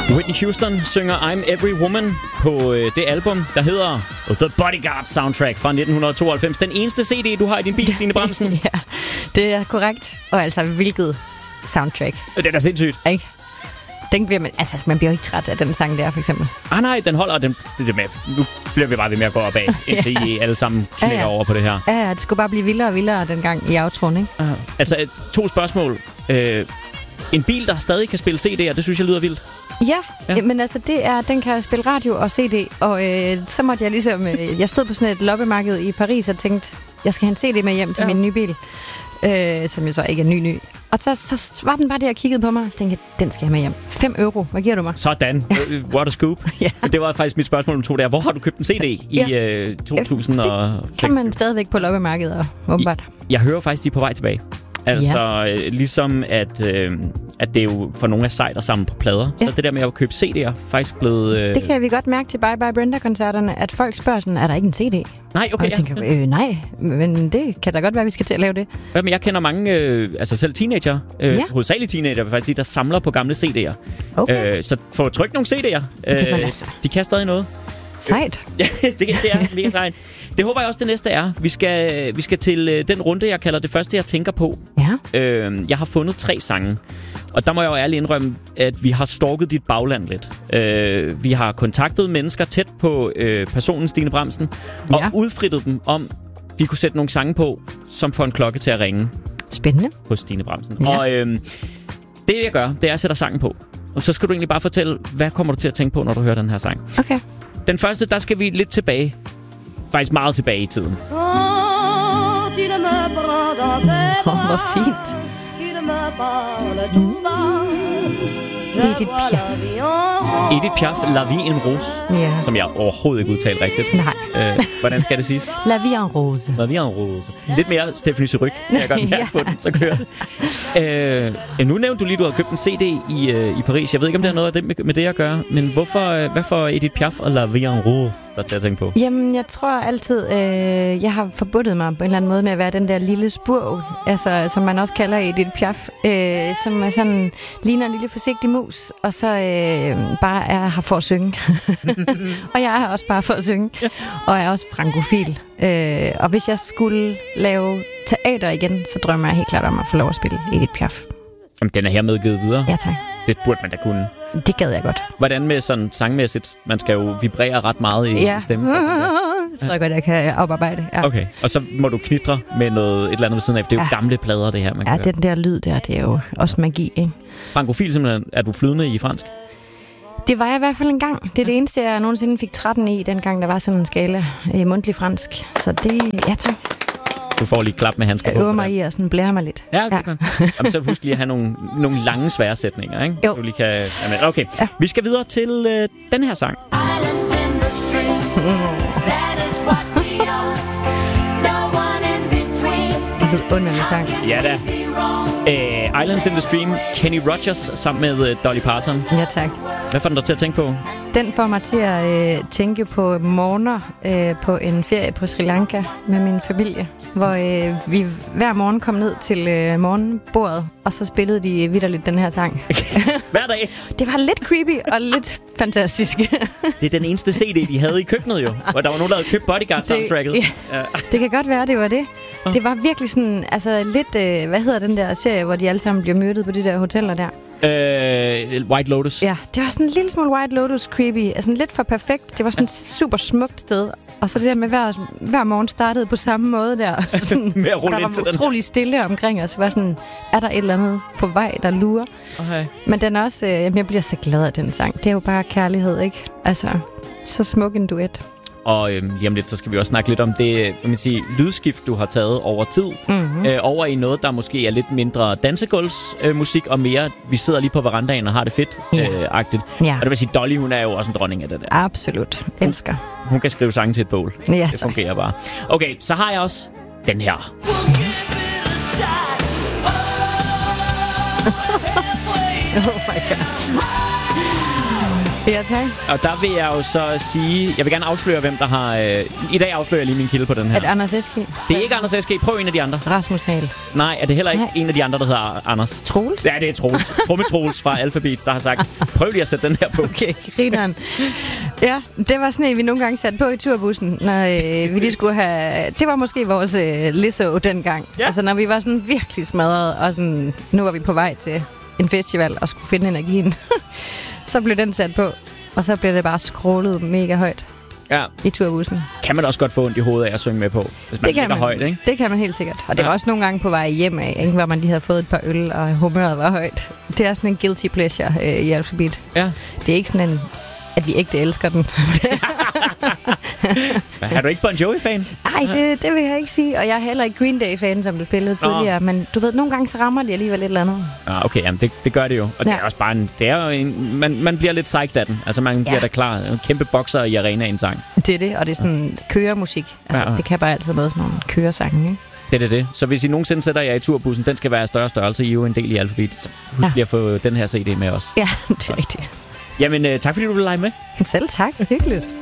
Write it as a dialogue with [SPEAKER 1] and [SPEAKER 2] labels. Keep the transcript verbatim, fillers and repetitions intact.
[SPEAKER 1] Whitney Houston synger I'm Every Woman på øh, det album, der hedder The Bodyguard Soundtrack fra nitten tooghalvfems. Den eneste C D, du har i din bil, Stine Bramsen.
[SPEAKER 2] Ja, det er korrekt. Og altså, hvilket soundtrack.
[SPEAKER 1] Det er sindssygt.
[SPEAKER 2] Ikke? Den bliver man, altså, man bliver jo ikke træt af den sang der, for eksempel.
[SPEAKER 1] Ah nej, den holder den, det, det med. Nu bliver vi bare ved med at gå op af, indtil I alle sammen knækker ja, ja. over på det her.
[SPEAKER 2] Ja, ja, det skulle bare blive vildere og vildere dengang i outroen, ikke?
[SPEAKER 1] Uh, altså, to spørgsmål. Uh, en bil, der stadig kan spille C D'er, det synes jeg lyder vildt.
[SPEAKER 2] Ja, ja, men altså, det er, den kan spille radio og C D, og øh, så måtte jeg ligesom, øh, jeg stod på sådan et loppemarked i Paris og tænkte, jeg skal have en C D med hjem til ja. min nye bil, øh, som jo så ikke er ny ny. Og så, så var den bare der og kiggede på mig, og så tænkte jeg, den skal jeg med hjem. fem euro, hvad giver du mig?
[SPEAKER 1] Sådan, what a scoop. Ja. Det var faktisk mit spørgsmål om to der. Hvor har du købt en C D i ja. øh, to tusind og seks?
[SPEAKER 2] Det kan man stadigvæk på loppemarkedet, og åbenbart.
[SPEAKER 1] Jeg, jeg hører faktisk, de er på vej tilbage. Altså, ja. øh, ligesom at, øh, at det er jo for nogle af sejt at samle på plader. Ja. Så det der med at købe C D'er faktisk blevet... Øh...
[SPEAKER 2] Det kan vi godt mærke til Bye Bye Brenda-koncerterne, at folk spørger sådan, er der ikke en C D?
[SPEAKER 1] Nej, okay.
[SPEAKER 2] Og jeg tænker, øh, nej, men det kan da godt være, vi skal til at lave det.
[SPEAKER 1] Ja, men jeg kender mange, øh, altså selv teenager, øh, ja. hovedsageligt teenager, vil faktisk sige, der samler på gamle C D'er. Okay. Øh, så for at trykke nogle C D'er, øh, altså. de kan stadig noget.
[SPEAKER 2] Sejt.
[SPEAKER 1] Ja, det, det er mega sejt. Det håber jeg også, det næste er. Vi skal, vi skal til øh, den runde, jeg kalder det første, jeg tænker på.
[SPEAKER 2] Ja.
[SPEAKER 1] Øh, jeg har fundet tre sange. Og der må jeg jo ærligt indrømme, at vi har stalket dit bagland lidt. Øh, vi har kontaktet mennesker tæt på øh, personen Stine Bramsen, og ja. udfrittet dem om, vi kunne sætte nogle sange på, som får en klokke til at ringe.
[SPEAKER 2] Spændende.
[SPEAKER 1] Hos Stine Bramsen.
[SPEAKER 2] Ja.
[SPEAKER 1] Og øh, det, jeg gør, det er, at jeg sætter sangen på. Og så skal du egentlig bare fortælle, hvad kommer du til at tænke på, når du hører den her sang?
[SPEAKER 2] Okay.
[SPEAKER 1] Den første, der skal vi lidt tilbage. Faktisk meget tilbage i tiden.
[SPEAKER 2] Åh, oh, hvor fint. Edith Piaf.
[SPEAKER 1] Edith Piaf, La Vie en Rose.
[SPEAKER 2] Yeah.
[SPEAKER 1] Som jeg overhovedet ikke udtaler rigtigt.
[SPEAKER 2] Nej.
[SPEAKER 1] Øh, hvordan skal det siges?
[SPEAKER 2] La Vie en Rose.
[SPEAKER 1] La Vie en Rose. Lidt mere Stephanie Suryk. Jeg kan godt mærke på den, så kører det. Øh, nu nævnte du lige, at du havde købt en C D i, øh, i Paris. Jeg ved ikke, om det har noget af det med, med det at gøre. Men hvorfor, øh, hvad får Edith Piaf og La Vie en Rose, der til at tænke på?
[SPEAKER 2] Jamen, jeg tror altid, øh, jeg har forbundet mig på en eller anden måde med at være den der lille spurv, altså, som man også kalder Edith Piaf, øh, som er sådan, ligner en lille forsigtig mus, og så øh, bare er her for at synge. Og jeg er her også bare for at synge. Ja. Og er også frankofil. Øh, og hvis jeg skulle lave teater igen, så drømmer jeg helt klart om at få lov at spille Edith Piaf.
[SPEAKER 1] Jamen, den er hermed givet videre.
[SPEAKER 2] Ja, tak.
[SPEAKER 1] Det burde man da kunne.
[SPEAKER 2] Det gad jeg godt.
[SPEAKER 1] Hvordan med sådan sangmæssigt? Man skal jo vibrere ret meget i
[SPEAKER 2] ja.
[SPEAKER 1] stemmen.
[SPEAKER 2] Det tror jeg godt, jeg kan oparbejde. Ja.
[SPEAKER 1] Okay, og så må du knitre med noget, et eller andet ved siden af. Det er jo ja. gamle plader, det her. Man
[SPEAKER 2] ja,
[SPEAKER 1] kan
[SPEAKER 2] den der lyd der, det er jo også magi, ikke?
[SPEAKER 1] Frankofil simpelthen. Er du flydende i fransk?
[SPEAKER 2] Det var jeg i hvert fald en gang. Det er det eneste, jeg nogensinde fik tretten i, dengang der var sådan en skala i mundtlig fransk. Så det, ja tak.
[SPEAKER 1] Du får lige klap med handsker på.
[SPEAKER 2] Jeg øver mig i og sådan blære mig lidt.
[SPEAKER 1] Ja, okay. Ja. Jamen, så husk lige at have nogle, nogle lange, svære sætninger, ikke?
[SPEAKER 2] Jo.
[SPEAKER 1] Du lige kan... Jamen, okay, ja. Vi skal videre til øh, den her sang.
[SPEAKER 2] Underlig sang.
[SPEAKER 1] Ja da. Uh, Islands in the Stream, Kenny Rogers sammen med uh, Dolly Parton.
[SPEAKER 2] Ja, tak.
[SPEAKER 1] Hvad får den dig til at tænke på?
[SPEAKER 2] Den får mig til at øh, tænke på morgener øh, på en ferie på Sri Lanka med min familie, hvor øh, vi hver morgen kom ned til øh, morgenbordet, og så spillede de vitterligt den her sang.
[SPEAKER 1] Hver dag?
[SPEAKER 2] Det var lidt creepy og lidt fantastisk.
[SPEAKER 1] Det er den eneste C D, de havde i køkkenet jo, og der var nogen, der havde købt Bodyguard-soundtracket.
[SPEAKER 2] Ja. Ja. Det kan godt være, det var det. Det var virkelig sådan, altså lidt, øh, hvad hedder den der serie, hvor de alle sammen bliver myrdet på de der hoteller der?
[SPEAKER 1] Uh, White Lotus.
[SPEAKER 2] Ja, det var sådan en lille smule White Lotus creepy. Altså lidt for perfekt. Det var sådan et super smukt sted. Og så det der med hver, hver morgen startede på samme måde der. Sådan,
[SPEAKER 1] med at rulle
[SPEAKER 2] der
[SPEAKER 1] ind til
[SPEAKER 2] var utrolig stille omkring os. Var sådan, er der et eller andet på vej, der lurer?
[SPEAKER 1] Okay.
[SPEAKER 2] Men den er også, øh, jeg bliver så glad af den sang. Det er jo bare kærlighed, ikke? Altså, så smuk en duet.
[SPEAKER 1] Og øhm, lige om lidt, så skal vi også snakke lidt om det man sige, lydskift, du har taget over tid. Mm-hmm. Øh, over i noget, der måske er lidt mindre dansegulvsmusik, øh, og mere, vi sidder lige på verandaen og har det fedt-agtigt.
[SPEAKER 2] Ja. Øh, ja.
[SPEAKER 1] Og det vil sige, Dolly, hun er jo også en dronning af det der.
[SPEAKER 2] Absolut. Elsker.
[SPEAKER 1] Hun, hun kan skrive sange til et bål.
[SPEAKER 2] Ja,
[SPEAKER 1] det fungerer bare. Okay, så har jeg også den her.
[SPEAKER 2] Oh my god. Ja, tak.
[SPEAKER 1] Og der vil jeg jo så sige... Jeg vil gerne afsløre, hvem der har... Øh, I dag afslører jeg lige min kilde på den her.
[SPEAKER 2] Er det Anders S G?
[SPEAKER 1] Det er ikke Anders S G. Prøv en af de andre.
[SPEAKER 2] Rasmus Nahl.
[SPEAKER 1] Nej, er det heller ikke
[SPEAKER 2] Nej.
[SPEAKER 1] en af de andre, der hedder Anders?
[SPEAKER 2] Troels?
[SPEAKER 1] Ja, det er Troels. Trumme Troels fra Alphabet, der har sagt, prøv lige at sætte den her på.
[SPEAKER 2] Okay, grineren. Ja, det var sådan en, vi nogle gange satte på i turbussen, når øh, vi lige skulle have... Det var måske vores øh, Lizzo dengang.
[SPEAKER 1] Ja.
[SPEAKER 2] Altså, når vi var sådan virkelig smadret, og sådan, nu var vi på vej til en festival og skulle finde energien. Så blev den sat på, og så blev det bare scrollet mega højt
[SPEAKER 1] Ja.
[SPEAKER 2] i turbussen.
[SPEAKER 1] Kan man også godt få ondt i hovedet af at synge med på, hvis man
[SPEAKER 2] Det kan
[SPEAKER 1] ligger
[SPEAKER 2] man,
[SPEAKER 1] højt, ikke?
[SPEAKER 2] det kan man helt sikkert. Og det var
[SPEAKER 1] Ja.
[SPEAKER 2] også nogle gange på vej hjem af, ikke? Hvor man lige havde fået et par øl, og humøret var højt. Det er sådan en guilty pleasure øh, i Alphabet.
[SPEAKER 1] Ja.
[SPEAKER 2] Det er ikke sådan en, at vi ægte elsker den.
[SPEAKER 1] Er du ikke Bon Jovi-fan?
[SPEAKER 2] Nej, det, det vil jeg ikke sige. Og jeg er heller ikke Green Day-fan, som du spillede
[SPEAKER 1] Nå.
[SPEAKER 2] tidligere. Men du ved, nogle gange så rammer de alligevel et eller andet.
[SPEAKER 1] Ja, okay, jamen det, det gør det jo. Og ja. det er også bare en... Det er jo en man, man bliver lidt psyched af den. Altså, man bliver
[SPEAKER 2] Ja.
[SPEAKER 1] da klar. En kæmpe bokser i arenaen sang.
[SPEAKER 2] Det er det, og det er sådan køremusik. Altså,
[SPEAKER 1] Ja.
[SPEAKER 2] det kan bare altid noget sådan nogle køresange, ikke?
[SPEAKER 1] Det er det, det. Så hvis I nogensinde sætter jer i turbussen, den skal være af større størrelse. I er jo en del i Alphabet. Så husk
[SPEAKER 2] Ja.
[SPEAKER 1] lige at få den her C D med os.
[SPEAKER 2] Ja, det er rigtigt.
[SPEAKER 1] Jamen, øh, tak fordi du ville lege med.
[SPEAKER 2] Selv tak. Hyggeligt.